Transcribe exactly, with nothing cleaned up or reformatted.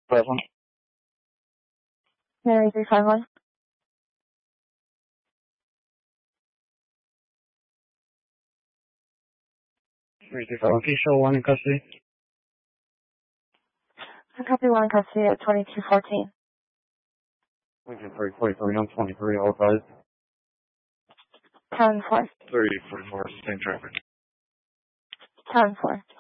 Present. Mary three five one. three two five one. Can you show one in custody? I copy one in custody at twenty-two fourteen. Lincoln three forty-three on twenty-three, all five. ten four. three forty-four, same traffic. ten four.